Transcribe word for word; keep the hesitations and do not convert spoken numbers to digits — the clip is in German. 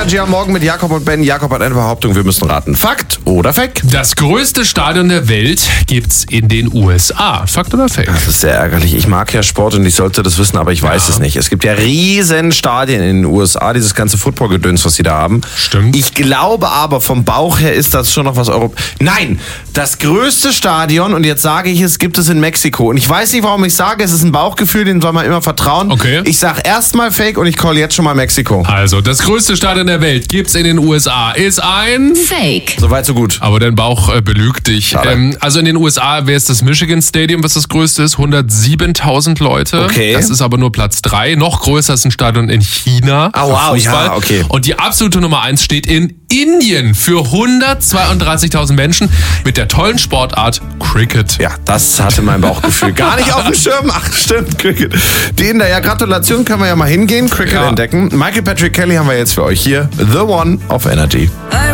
Energy am Morgen mit Jakob und Ben. Jakob hat eine Behauptung, wir müssen raten. Fakt oder Fake? Das größte Stadion der Welt gibt's in den U S A. Fakt oder Fake? Das ist sehr ärgerlich. Ich mag ja Sport und ich sollte das wissen, aber ich weiß ja. es nicht. Es gibt ja riesen Stadien in den U S A, dieses ganze Football-Gedöns, was sie da haben. Stimmt. Ich glaube aber, vom Bauch her ist das schon noch was Europa... Nein! Das größte Stadion, und jetzt sage ich es, gibt es in Mexiko. Und ich weiß nicht, warum ich sage, es ist ein Bauchgefühl, dem soll man immer vertrauen. Okay. Ich sage erstmal Fake und ich call jetzt schon mal Mexiko. Also, das größte Stadion der Welt gibt's in den U S A. Ist ein... Fake. Soweit, so gut. Aber dein Bauch äh, belügt dich. Ähm, also in den U S A wäre es das Michigan Stadium, was das größte ist. hundertsiebentausend Leute. Okay. Das ist aber nur Platz drei. Noch größer ist ein Stadion in China. Oh, wow, Fußball. ja, okay. Und die absolute Nummer eins steht in Indien für hundertzweiunddreißigtausend Menschen mit der tollen Sportart Cricket. Ja, das hatte mein Bauchgefühl gar nicht auf dem Schirm. Ach, stimmt, Cricket. Den da, ja, Gratulation, können wir ja mal hingehen, Cricket Ja. entdecken. Michael Patrick Kelly haben wir jetzt für euch hier. The One of Energy.